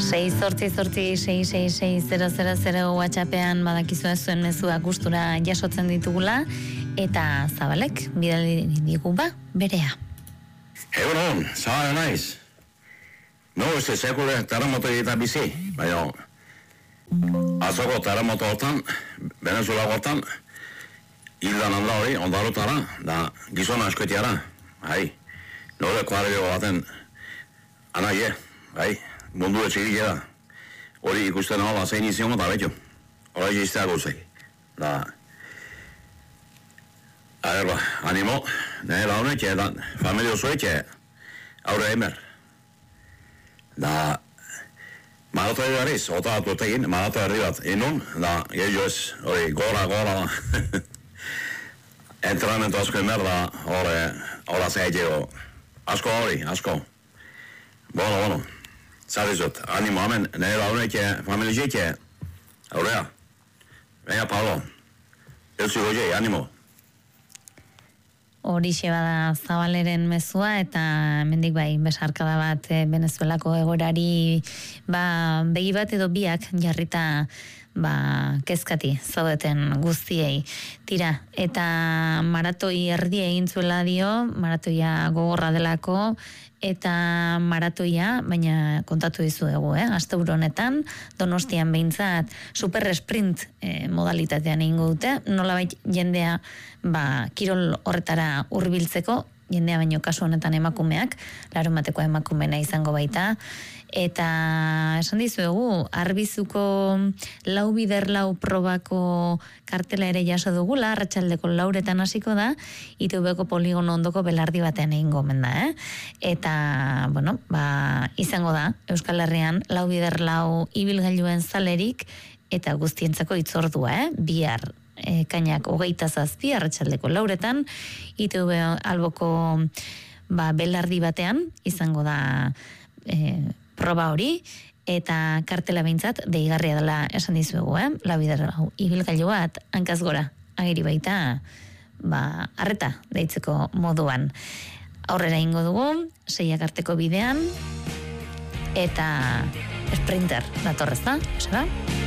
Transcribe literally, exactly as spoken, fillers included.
sei zortzi zortzi sei sei sei zero zero zero WhatsAppean badakizue zuen mezua gustura jasotzen ditugula eta Zabalek bidali digu ba berea. Egunon, Zabala naiz. No, ez sekule terremoto eta bizi, baina azoko terremoto hortan, Venezuela hortan, hildan handa hori, ondarotara, da gizon askoetiara, hai, nore kuadrio baten anaie, hai, mundu etxegile da, hori ikusten hau zein izion eta betxo, hori jiztea guzei, da, a ver, ba, animo, nahi launek, da, familia osoek, aurre emer, da, Marato herriz, ota atutekin, marato herri bat, inun, da, gehiago ez, hori, gora, gora, entrenamentu asko emer da, hori, hori zeiteko, asko hori, asko. Bueno, bueno, zadizut, animo, amen, nahi launek, familizik, aurea, venga, Pablo, elzu gozei, animo. Horixe bada Zabaleren mezua eta hemendik bai besarkada bat Venezuelako egoerari ba begi bat edo biak jarrita ba kezkati zaudeten guztiei. Tira, eta maratoi erdi egin zuela dio, maratoia gogorra delako eta maratoia, baina kontatu dizuegu, eh, asteburu honetan Donostian behintzat super sprint eh, modalitatean egingo dute, nolabait jendea ba kirol horretara hurbiltzeko, jendea baino kasu honetan emakumeak, larunbateko emakumena izango baita, eta esan dizuegu, Arbizuko lau bider lau probako kartela ere jaso dugula, arratsaldeko lauretan hasiko da, I T Vko poligono ondoko belardi batean egingo omen da, eh? Eta, bueno, ba, izango da, Euskal Herrian lau bider lau ibilgailuen zalerik, eta guztientzako hitzordua, eh? Bihar, E, kainak hogeita zazpi arratsaldeko lauretan I T V alboko ba, belardi batean izango da e, proba hori eta kartela behintzat deigarria dela esan dizuegu, eh? Labider hau ibilgailu bat hankaz gora ageri baita ba, arreta deitzeko moduan. Aurrera ingo dugu, seiak arteko bidean eta sprinter datorrez da, ose ba?